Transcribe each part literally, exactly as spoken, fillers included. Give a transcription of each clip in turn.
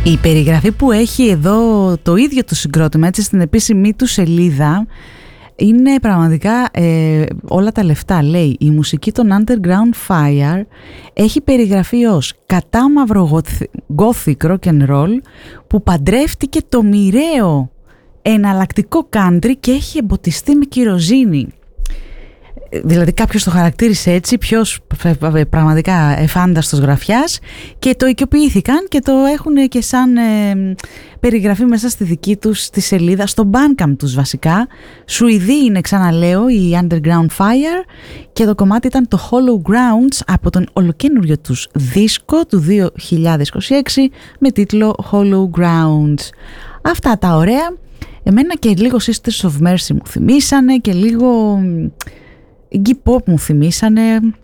Η περιγραφή που έχει εδώ το ίδιο το συγκρότημα, έτσι, στην επίσημή του σελίδα, είναι πραγματικά ε, όλα τα λεφτά. Λέει, η μουσική των Underground Fire έχει περιγραφεί ως κατάμαυρο gothic rock and roll που παντρεύτηκε το μοιραίο εναλλακτικό country και έχει εμποτιστεί με κυροζίνη. Δηλαδή κάποιος το χαρακτήρισε έτσι, ποιος πραγματικά εφάνταστος γραφιάς, και το οικειοποιήθηκαν και το έχουν και σαν ε, περιγραφή μέσα στη δική τους τη σελίδα, στο Bandcamp τους βασικά. Σουηδοί είναι, ξαναλέω, η Underground Fire, και το κομμάτι ήταν το Hollow Grounds από τον ολοκαίνουργιο τους δίσκο του δύο χιλιάδες είκοσι έξι με τίτλο Hollow Grounds. Αυτά τα ωραία. Εμένα και λίγο Sisters of Mercy μου θυμήσανε και λίγο Iggy Pop μου θυμήσανε.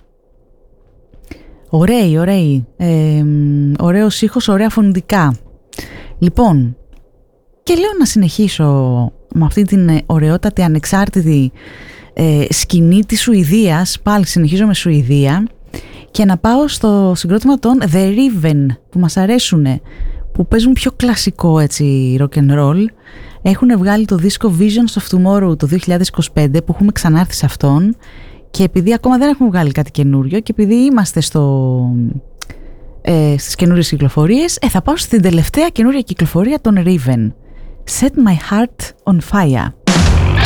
Ωραίοι, ωραίοι. Ε, ωραίος ήχος, ωραία φωνητικά. Λοιπόν, και λέω να συνεχίσω με αυτή την ωραιότατη ανεξάρτητη ε, σκηνή της Σουηδίας. Πάλι συνεχίζω με Σουηδία και να πάω στο συγκρότημα των The Riven, που μας αρέσουνε, που παίζουν πιο κλασικό, έτσι, rock and roll. Έχουν βγάλει το δίσκο Visions of Tomorrow το δύο χιλιάδες είκοσι πέντε, που έχουμε ξανάρθει σε αυτόν, και επειδή ακόμα δεν έχουμε βγάλει κάτι καινούριο και επειδή είμαστε στο, ε, στις καινούριες κυκλοφορίες, ε, θα πάω στην τελευταία καινούρια κυκλοφορία των Riven, Set My Heart on Fire.